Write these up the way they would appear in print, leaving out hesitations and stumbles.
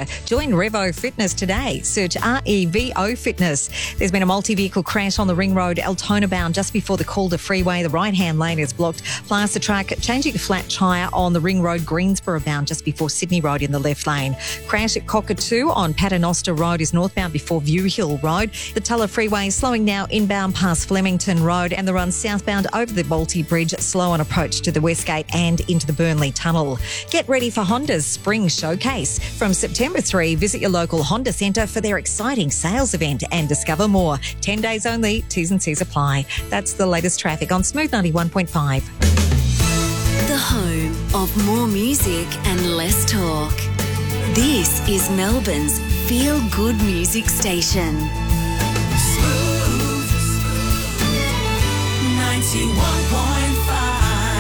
Join Revo Fitness today. Search REVO Fitness. There's been a multi-vehicle crash on the Ring Road, Altona bound, just before the Calder Freeway. The right-hand lane is blocked. Plus, the truck changing a flat tyre on the Ring Road, Greensboro bound, just before Sydney Road in the left lane. Crash at Cockatoo on Paternoster Road is northbound before View Hill Road. The Tulla Freeway slowing now inbound past Flemington Road, and the run southbound over the Balti Bridge, slow on approach to the Westgate and into the Burnley Tunnel. Get ready for Honda's Spring Showcase. From September 3, visit your local Honda centre for their exciting sales event and discover more. 10 days only, T's and C's apply. That's the latest traffic on Smooth 91.5. The home of more music and less talk. This is Melbourne's feel-good music station. Smooth 91.5.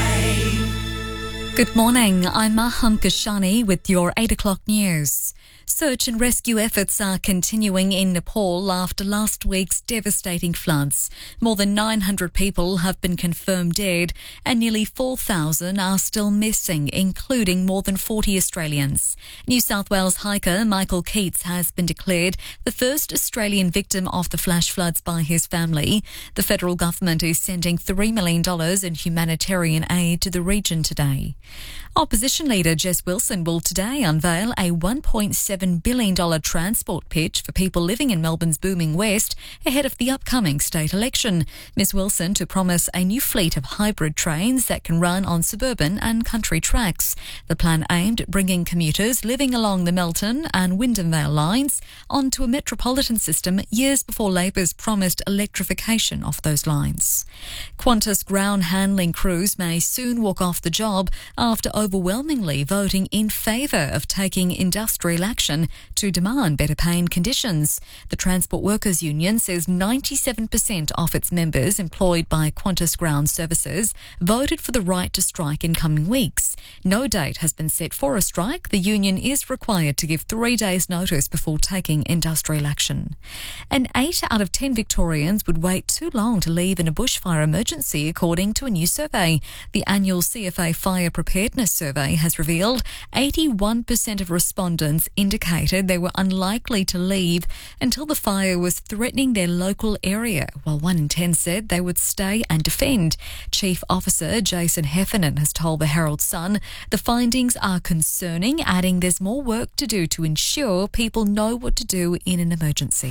Good morning, I'm Maham Kashani with your 8 o'clock news. Search and rescue efforts are continuing in Nepal after last week's devastating floods. More than 900 people have been confirmed dead and nearly 4,000 are still missing, including more than 40 Australians. New South Wales hiker Michael Keats has been declared the first Australian victim of the flash floods by his family. The federal government is sending $3 million in humanitarian aid to the region today. Opposition leader Jess Wilson will today unveil a $1.7 billion transport pitch for people living in Melbourne's booming west ahead of the upcoming state election. Ms Wilson to promise a new fleet of hybrid trains that can run on suburban and country tracks. The plan aimed at bringing commuters living along the Melton and Wyndham Vale lines onto a metropolitan system years before Labor's promised electrification of those lines. Qantas ground handling crews may soon walk off the job after overwhelmingly voting in favour of taking industrial action to demand better paying conditions. The Transport Workers Union says 97% of its members employed by Qantas Ground Services voted for the right to strike in coming weeks. No date has been set for a strike. The union is required to give 3 days' notice before taking industrial action. And 8 out of 10 Victorians would wait too long to leave in a bushfire emergency, according to a new survey. The annual CFA Fire Preparedness Survey has revealed 81% of respondents indicated they were unlikely to leave until the fire was threatening their local area, while 1 in 10 said they would stay and defend. Chief Officer Jason Heffernan has told the Herald Sun the findings are concerning, adding there's more work to do to ensure people know what to do in an emergency.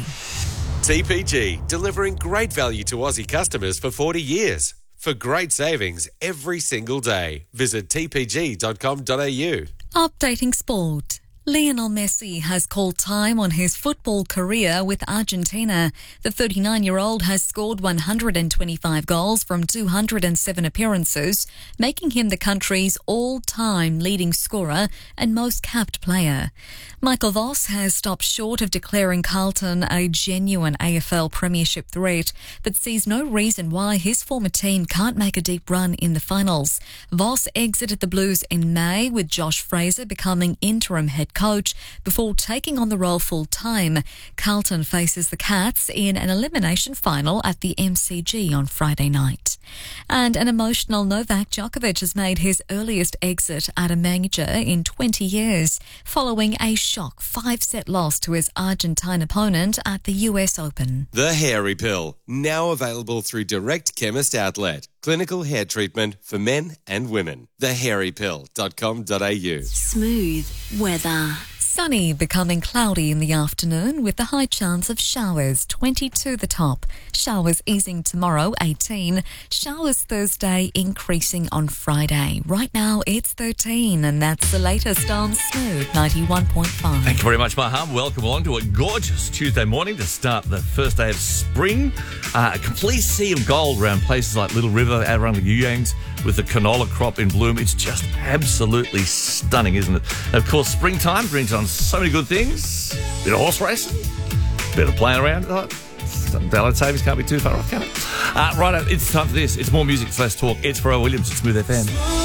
TPG, delivering great value to Aussie customers for 40 years. For great savings every single day, visit tpg.com.au. Updating sport. Lionel Messi has called time on his football career with Argentina. The 39-year-old has scored 125 goals from 207 appearances, making him the country's all-time leading scorer and most capped player. Michael Voss has stopped short of declaring Carlton a genuine AFL premiership threat, but sees no reason why his former team can't make a deep run in the finals. Voss exited the Blues in May, with Josh Fraser becoming interim head coach before taking on the role full-time. Carlton faces the Cats in an elimination final at the MCG on Friday night. And an emotional Novak Djokovic has made his earliest exit at a major in 20 years, following a shock 5-set loss to his Argentine opponent at the US Open. The Hairy Pill, now available through Direct Chemist Outlet. Clinical hair treatment for men and women. thehairypill.com.au. Smooth weather. Sunny, becoming cloudy in the afternoon with the high chance of showers, 22 the top. Showers easing tomorrow, 18. Showers Thursday increasing on Friday. Right now it's 13, and that's the latest on Smooth 91.5. Thank you very much, Maham. Welcome along to a gorgeous Tuesday morning to start the first day of spring. A complete sea of gold around places like Little River, out around the Yuyangs, with the canola crop in bloom. It's just absolutely stunning, isn't it? And of course, springtime brings on so many good things. Bit of horse racing, bit of playing around. Daylight savings can't be too far off, can it? Right, it's time for this. It's more music, less talk. It's Pharrell Williams at Smooth FM.